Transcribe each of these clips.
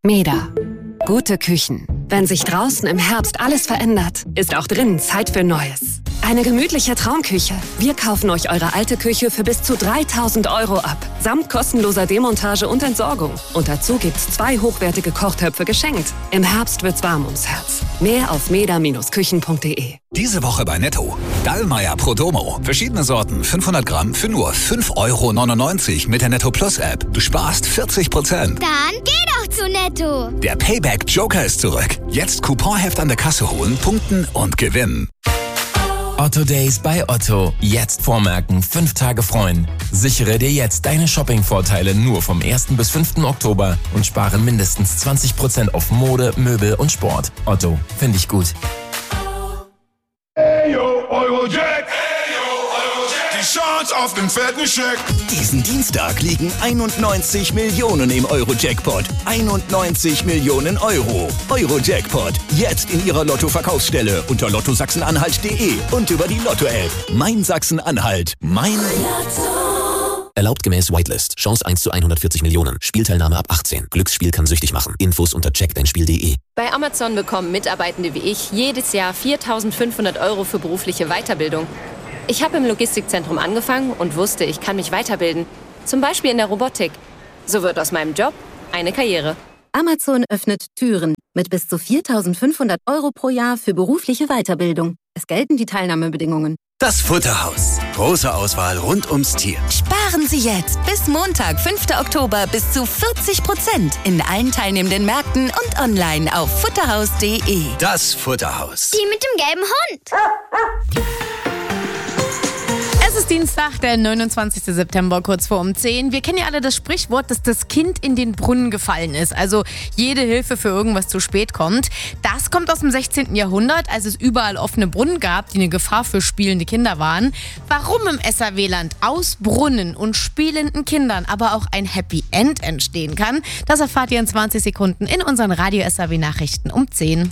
Meda. Gute Küchen. Wenn sich draußen im Herbst alles verändert, ist auch drinnen Zeit für Neues. Eine gemütliche Traumküche. Wir kaufen euch eure alte Küche für bis zu 3.000 € ab. Samt kostenloser Demontage und Entsorgung. Und dazu gibt's 2 hochwertige Kochtöpfe geschenkt. Im Herbst wird's warm ums Herz. Mehr auf meda-küchen.de. Diese Woche bei Netto. Dallmayr Prodomo. Verschiedene Sorten, 500 Gramm für nur 5,99 € mit der Netto Plus App. Du sparst 40%. Dann geh doch zu Netto. Der Payback Joker ist zurück. Jetzt Couponheft an der Kasse holen, punkten und gewinnen. Otto Days bei Otto. Jetzt vormerken, 5 Tage freuen. Sichere dir jetzt deine Shopping-Vorteile nur vom 1. bis 5. Oktober und spare mindestens 20% auf Mode, Möbel und Sport. Otto, finde ich gut. Hey yo, Eurojack! Die Chance auf den fetten Scheck! Diesen Dienstag liegen 91 Millionen im Euro-Jackpot. 91 Millionen Euro. Euro-Jackpot. Jetzt in Ihrer Lotto-Verkaufsstelle unter lottosachsen-anhalt.de und über die Lotto-App. Mein Sachsen-Anhalt. Mein Lotto. Erlaubt gemäß Whitelist. Chance 1 zu 140 Millionen. Spielteilnahme ab 18. Glücksspiel kann süchtig machen. Infos unter checkdeinspiel.de. Bei Amazon bekommen Mitarbeitende wie ich jedes Jahr 4.500 € für berufliche Weiterbildung. Ich habe im Logistikzentrum angefangen und wusste, ich kann mich weiterbilden. Zum Beispiel in der Robotik. So wird aus meinem Job eine Karriere. Amazon öffnet Türen mit bis zu 4.500 € pro Jahr für berufliche Weiterbildung. Es gelten die Teilnahmebedingungen. Das Futterhaus. Große Auswahl rund ums Tier. Sparen Sie jetzt bis Montag, 5. Oktober bis zu 40% in allen teilnehmenden Märkten und online auf futterhaus.de. Das Futterhaus. Die mit dem gelben Hund. Es ist Dienstag, der 29. September, kurz vor 10. Wir kennen ja alle das Sprichwort, dass das Kind in den Brunnen gefallen ist. Also jede Hilfe für irgendwas zu spät kommt. Das kommt aus dem 16. Jahrhundert, als es überall offene Brunnen gab, die eine Gefahr für spielende Kinder waren. Warum im SAW-Land aus Brunnen und spielenden Kindern aber auch ein Happy End entstehen kann, das erfahrt ihr in 20 Sekunden in unseren Radio-SAW-Nachrichten um 10.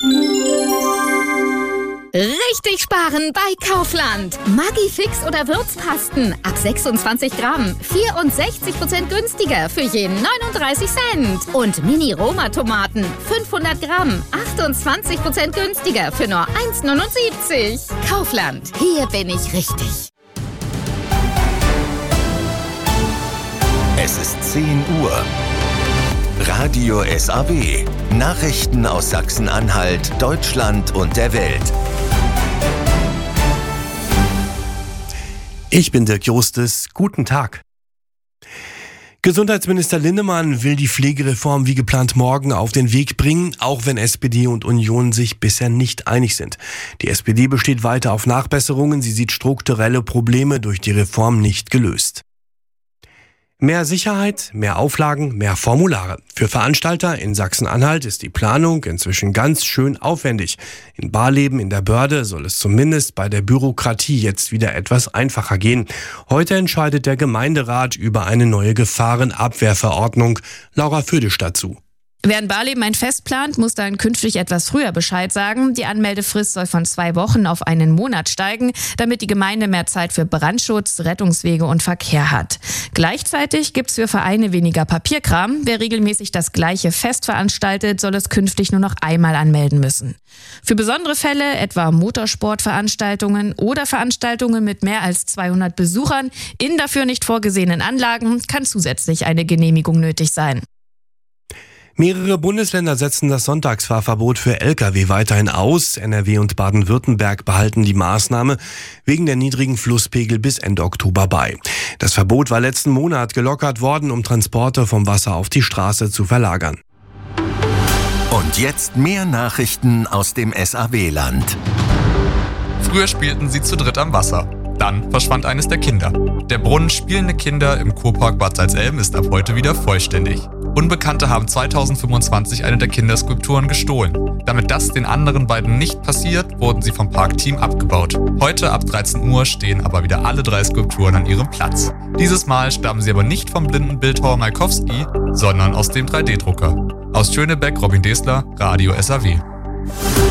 Richtig sparen bei Kaufland. Maggi Fix oder Würzpasten ab 26 Gramm. 64% günstiger für jeden 39 Cent. Und Mini-Roma-Tomaten 500 Gramm. 28% günstiger für nur 1,79. Kaufland. Hier bin ich richtig. Es ist 10 Uhr. Radio SAW. Nachrichten aus Sachsen-Anhalt, Deutschland und der Welt. Ich bin Dirk Jostes. Guten Tag. Gesundheitsminister Linnemann will die Pflegereform wie geplant morgen auf den Weg bringen, auch wenn SPD und Union sich bisher nicht einig sind. Die SPD besteht weiter auf Nachbesserungen. Sie sieht strukturelle Probleme durch die Reform nicht gelöst. Mehr Sicherheit, mehr Auflagen, mehr Formulare. Für Veranstalter in Sachsen-Anhalt ist die Planung inzwischen ganz schön aufwendig. In Barleben in der Börde soll es zumindest bei der Bürokratie jetzt wieder etwas einfacher gehen. Heute entscheidet der Gemeinderat über eine neue Gefahrenabwehrverordnung. Laura Födisch dazu. Wer in Barleben ein Fest plant, muss dann künftig etwas früher Bescheid sagen. Die Anmeldefrist soll von 2 Wochen auf einen Monat steigen, damit die Gemeinde mehr Zeit für Brandschutz, Rettungswege und Verkehr hat. Gleichzeitig gibt's für Vereine weniger Papierkram. Wer regelmäßig das gleiche Fest veranstaltet, soll es künftig nur noch einmal anmelden müssen. Für besondere Fälle, etwa Motorsportveranstaltungen oder Veranstaltungen mit mehr als 200 Besuchern in dafür nicht vorgesehenen Anlagen, kann zusätzlich eine Genehmigung nötig sein. Mehrere Bundesländer setzen das Sonntagsfahrverbot für Lkw weiterhin aus. NRW und Baden-Württemberg behalten die Maßnahme wegen der niedrigen Flusspegel bis Ende Oktober bei. Das Verbot war letzten Monat gelockert worden, um Transporte vom Wasser auf die Straße zu verlagern. Und jetzt mehr Nachrichten aus dem SAW-Land. Früher spielten sie zu dritt am Wasser. Dann verschwand eines der Kinder. Der Brunnen Spielende Kinder im Kurpark Bad Salzelm ist ab heute wieder vollständig. Unbekannte haben 2025 eine der Kinderskulpturen gestohlen. Damit das den anderen beiden nicht passiert, wurden sie vom Parkteam abgebaut. Heute ab 13 Uhr stehen aber wieder alle 3 Skulpturen an ihrem Platz. Dieses Mal stammen sie aber nicht vom blinden Bildhauer Malkowski, sondern aus dem 3D-Drucker. Aus Schönebeck, Robin Desler, Radio SAW.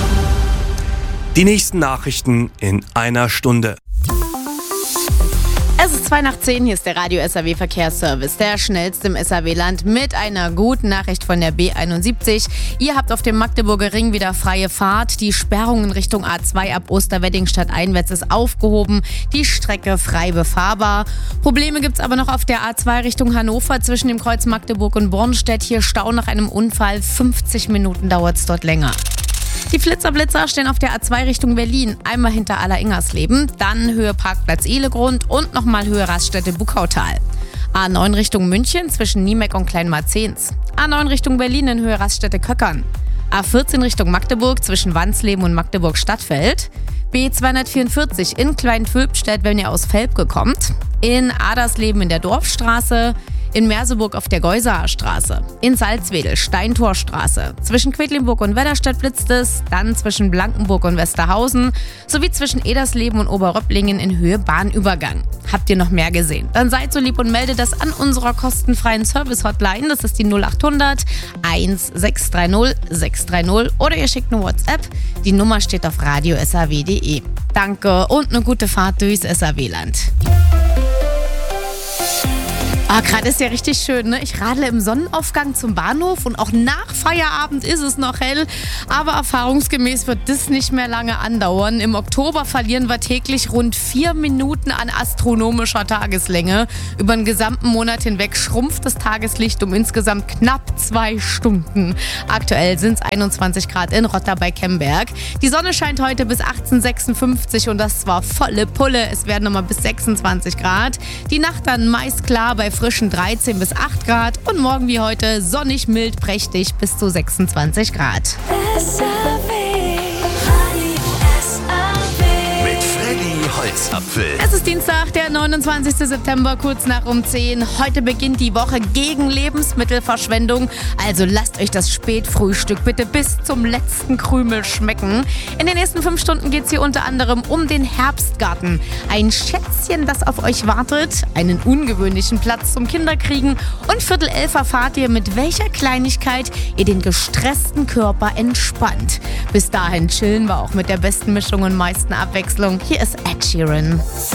Die nächsten Nachrichten in einer Stunde. Es ist 9:02, hier ist der Radio SAW Verkehrsservice, der schnellste im SAW-Land mit einer guten Nachricht von der B71. Ihr habt auf dem Magdeburger Ring wieder freie Fahrt. Die Sperrung in Richtung A2 ab Osterwedding stadteinwärts ist aufgehoben. Die Strecke frei befahrbar. Probleme gibt's aber noch auf der A2 Richtung Hannover zwischen dem Kreuz Magdeburg und Bornstedt. Hier Stau nach einem Unfall. 50 Minuten dauert's dort länger. Die Flitzer-Blitzer stehen auf der A2 Richtung Berlin, einmal hinter Aller-Ingersleben, dann Höhe Parkplatz Ehlegrund und nochmal Höhe Raststätte Buckautal. A9 Richtung München zwischen Niemeck und Kleinmarzens. A9 Richtung Berlin in Höhe Raststätte Köckern. A14 Richtung Magdeburg zwischen Wansleben und Magdeburg-Stadtfeld. B244 in Kleinvölpstedt, wenn ihr aus Velpke kommt. In Adersleben in der Dorfstraße. In Merseburg auf der Geusaer Straße, in Salzwedel Steintorstraße, zwischen Quedlinburg und Wedderstedt blitzt es, dann zwischen Blankenburg und Westerhausen, sowie zwischen Edersleben und Oberröpplingen in Höhe Bahnübergang. Habt ihr noch mehr gesehen? Dann seid so lieb und meldet das an unserer kostenfreien Service-Hotline, das ist die 0800 1630 630 oder ihr schickt eine WhatsApp, die Nummer steht auf radiosaw.de. Danke und eine gute Fahrt durchs SAW-Land. Gerade ist ja richtig schön, ne? Ich radle im Sonnenaufgang zum Bahnhof und auch nach Feierabend ist es noch hell. Aber erfahrungsgemäß wird das nicht mehr lange andauern. Im Oktober verlieren wir täglich rund 4 Minuten an astronomischer Tageslänge. Über den gesamten Monat hinweg schrumpft das Tageslicht um insgesamt knapp 2 Stunden. Aktuell sind es 21 Grad in Rotter bei Kemberg. Die Sonne scheint heute bis 18:56 und das war volle Pulle. Es werden nochmal bis 26 Grad. Die Nacht dann meist klar bei frischen 13 bis 8 Grad und morgen wie heute sonnig, mild, prächtig bis zu 26 Grad. Mit Freddy Holzapfel. Es ist Dienstag, der 29. September, kurz nach um 10. Heute beginnt die Woche gegen Lebensmittelverschwendung. Also lasst euch das Spätfrühstück bitte bis zum letzten Krümel schmecken. In den nächsten 5 Stunden geht es hier unter anderem um den Herbstgarten. Ein Schätzchen, das auf euch wartet. Einen ungewöhnlichen Platz zum Kinderkriegen. Und 10:45 erfahrt ihr, mit welcher Kleinigkeit ihr den gestressten Körper entspannt. Bis dahin chillen wir auch mit der besten Mischung und meisten Abwechslung. Hier ist Ed Sheeran.